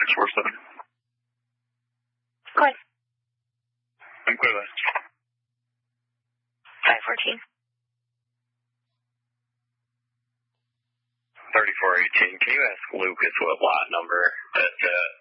647. Go ahead. I'm clear. 514. 3418. Can you ask Lucas what lot number that